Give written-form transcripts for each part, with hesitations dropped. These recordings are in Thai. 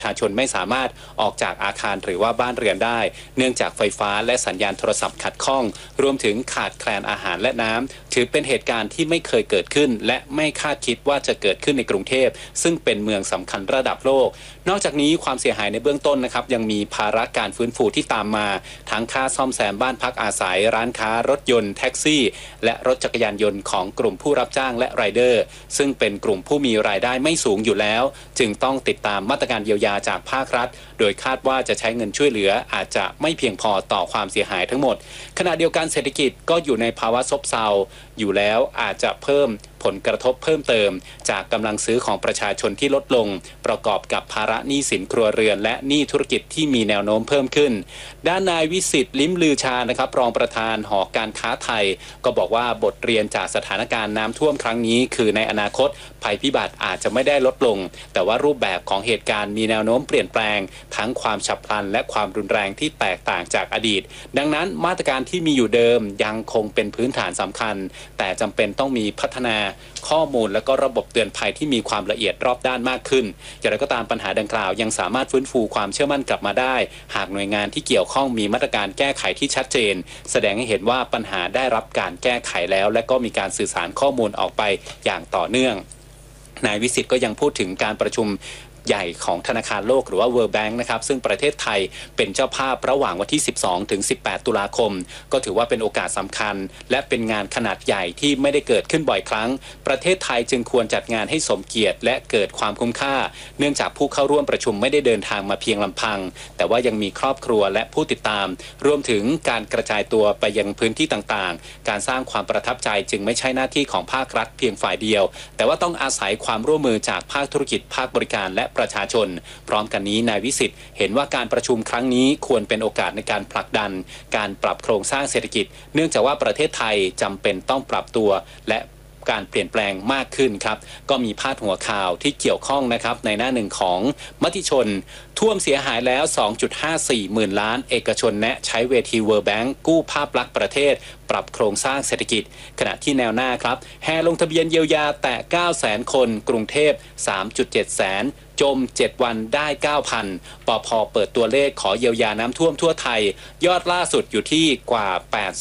ประชาชนไม่สามารถออกจากอาคารหรือว่าบ้านเรือนได้เนื่องจากไฟฟ้าและสัญญาณโทรศัพท์ขัดข้องรวมถึงขาดแคลนอาหารและน้ำถือเป็นเหตุการณ์ที่ไม่เคยเกิดขึ้นและไม่คาดคิดว่าจะเกิดขึ้นในกรุงเทพซึ่งเป็นเมืองสำคัญระดับโลกนอกจากนี้ความเสียหายในเบื้องต้นนะครับยังมีภาระการฟื้นฟูที่ตามมาทั้งค่าซ่อมแซมบ้านพักอาศัยร้านค้ารถยนต์แท็กซี่และรถจักรยานยนต์ของกลุ่มผู้รับจ้างและไรเดอร์ซึ่งเป็นกลุ่มผู้มีรายได้ไม่สูงอยู่แล้วจึงต้องติดตามมาตรการเยียวยาจากภาครัฐโดยคาดว่าจะใช้เงินช่วยเหลืออาจจะไม่เพียงพอต่อความเสียหายทั้งหมดขณะเดียวกันเศรษฐกิจก็อยู่ในภาวะซบเซาอยู่แล้วอาจจะเพิ่มผลกระทบเพิ่มเติมจากกำลังซื้อของประชาชนที่ลดลงประกอบกับภาระหนี้สินครัวเรือนและหนี้ธุรกิจที่มีแนวโน้มเพิ่มขึ้นด้านนายวิสิทธิ์ลิ้มลือชานะครับรองประธานหอการค้าไทยก็บอกว่าบทเรียนจากสถานการณ์น้ำท่วมครั้งนี้คือในอนาคตภัยพิบัติอาจจะไม่ได้ลดลงแต่ว่ารูปแบบของเหตุการณ์มีแนวโน้มเปลี่ยนแปลงทั้งความฉับพลันและความรุนแรงที่แตกต่างจากอดีตดังนั้นมาตรการที่มีอยู่เดิมยังคงเป็นพื้นฐานสำคัญแต่จำเป็นต้องมีพัฒนาข้อมูลและก็ระบบเตือนภัยที่มีความละเอียดรอบด้านมากขึ้นอย่างไรก็ตามปัญหาดังกล่าวยังสามารถฟื้นฟูความเชื่อมั่นกลับมาได้หากหน่วยงานที่เกี่ยวข้องมีมาตรการแก้ไขที่ชัดเจนแสดงให้เห็นว่าปัญหาได้รับการแก้ไขแล้วและก็มีการสื่อสารข้อมูลออกไปอย่างต่อเนื่องนายวิสิทธิ์ก็ยังพูดถึงการประชุมใหญ่ของธนาคารโลกหรือว่า World Bank นะครับซึ่งประเทศไทยเป็นเจ้าภาพระหว่างวันที่12ถึง18ตุลาคมก็ถือว่าเป็นโอกาสสำคัญและเป็นงานขนาดใหญ่ที่ไม่ได้เกิดขึ้นบ่อยครั้งประเทศไทยจึงควรจัดงานให้สมเกียรติและเกิดความคุ้มค่าเนื่องจากผู้เข้าร่วมประชุมไม่ได้เดินทางมาเพียงลำพังแต่ว่ายังมีครอบครัวและผู้ติดตามรวมถึงการกระจายตัวไปยังพื้นที่ต่างๆการสร้างความประทับใจจึงไม่ใช่หน้าที่ของภาครัฐเพียงฝ่ายเดียวแต่ว่าต้องอาศัยความร่วมมือจากภาคธุรกิจภาคบริการและประชาชนพร้อมกันนี้นายวิสิทธิ์เห็นว่าการประชุมครั้งนี้ควรเป็นโอกาสในการผลักดันการปรับโครงสร้างเศรษฐกิจเนื่องจากว่าประเทศไทยจำเป็นต้องปรับตัวและการเปลี่ยนแปลงมากขึ้นครับก็มีพาดหัวข่าวที่เกี่ยวข้องนะครับในหน้าหนึ่งของมติชนท่วมเสียหายแล้ว 2.54 หมื่นล้านเอกชนแนะใช้เวที World Bank กู้ภาพลักษณ์ประเทศปรับโครงสร้างเศรษฐกิจขณะที่แนวหน้าครับแห่ลงทะเบียนเยียวยาแตะ 900,000 คนกรุงเทพ 3.7 แสนจม7วันได้ 9,000 ปภ.เปิดตัวเลขขอเยียวยาน้ำท่วมทั่วไทยยอดล่าสุดอยู่ที่กว่า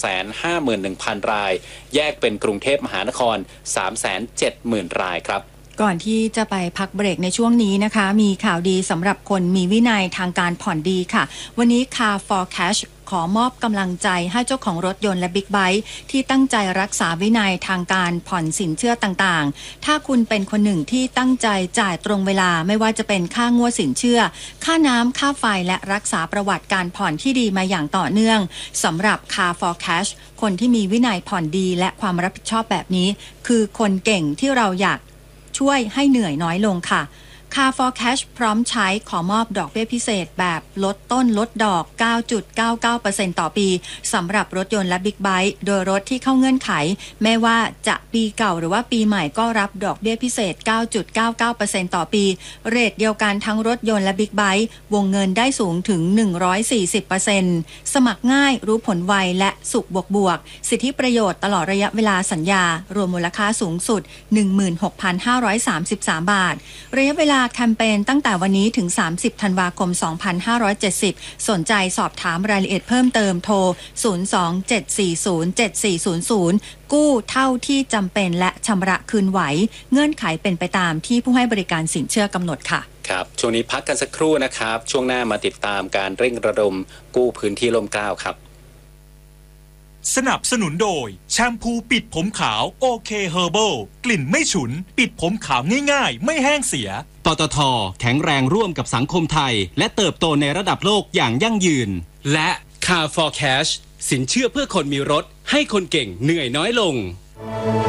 851,000 รายแยกเป็นกรุงเทพมหานคร 370,000 รายครับก่อนที่จะไปพักเบรกในช่วงนี้นะคะมีข่าวดีสำหรับคนมีวินัยทางการผ่อนดีค่ะวันนี้ Car for Cash ขอมอบกำลังใจให้เจ้าของรถยนต์และบิ๊กไบค์ที่ตั้งใจรักษาวินัยทางการผ่อนสินเชื่อต่างๆถ้าคุณเป็นคนหนึ่งที่ตั้งใจจ่ายตรงเวลาไม่ว่าจะเป็นค่างวดสินเชื่อค่าน้ำค่าไฟและรักษาประวัติการผ่อนที่ดีมาอย่างต่อเนื่องสำหรับ Car for Cash คนที่มีวินัยผ่อนดีและความรับผิดชอบแบบนี้คือคนเก่งที่เราอยากช่วยให้เหนื่อยน้อยลงค่ะ Car for Cash พร้อมใช้ขอมอบดอกเบี้ยพิเศษแบบลดต้นลดดอก 9.99% ต่อปีสำหรับรถยนต์และบิ๊กไบค์โดยรถที่เข้าเงื่อนไขแม้ว่าจะปีเก่าหรือว่าปีใหม่ก็รับดอกเบี้ยพิเศษ 9.99% ต่อปีเรทเดียวกันทั้งรถยนต์และบิ๊กไบค์วงเงินได้สูงถึง 140% สมัครง่ายรู้ผลไวและสุขบวกสิทธิประโยชน์ตลอดระยะเวลาสัญญารวมมูลค่าสูงสุด 16,533 บาทระยะเวลาแคมเปญตั้งแต่วันนี้ถึง30ธันวาคม2570สนใจสอบถามรายละเอียดเพิ่มเติมโทร027407400กู้เท่าที่จำเป็นและชำระคืนไหวเงื่อนไขเป็นไปตามที่ผู้ให้บริการสินเชื่อกำหนดค่ะครับช่วงนี้พักกันสักครู่นะครับช่วงหน้ามาติดตามการเร่งระดมกู้พื้นที่ร่มเกล้าครับสนับสนุนโดยแชมพูปิดผมขาวโอเคเฮอร์เบิลกลิ่นไม่ฉุนปิดผมขาวง่ายๆไม่แห้งเสียปตท.แข็งแรงร่วมกับสังคมไทยและเติบโตในระดับโลกอย่างยั่งยืนและ Car for Cash สินเชื่อเพื่อคนมีรถให้คนเก่งเหนื่อยน้อยลง